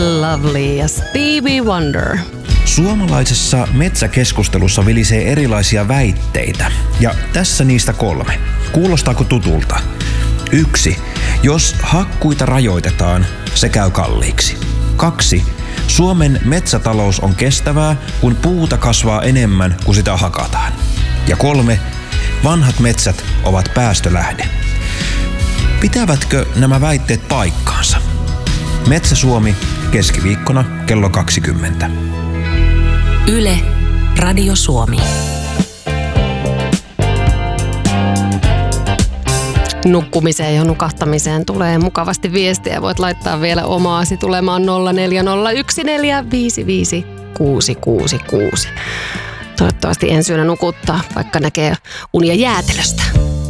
Lovely ja Stevie Wonder. Suomalaisessa metsäkeskustelussa vilisee erilaisia väitteitä, ja tässä niistä 3. Kuulostaako tutulta? 1. Jos hakkuita rajoitetaan, se käy kalliiksi. 2. Suomen metsätalous on kestävää, kun puuta kasvaa enemmän kuin sitä hakataan. Ja 3. Vanhat metsät ovat päästölähde. Pitävätkö nämä väitteet paikkaansa? Metsä Suomi keskiviikkona kello 20. Yle, Radio Suomi. Nukkumiseen ja nukahtamiseen tulee mukavasti viestiä. Voit laittaa vielä omaasi tulemaan 0401455666. Toivottavasti ensi yönä nukuttaa, vaikka näkee unia jäätelöstä.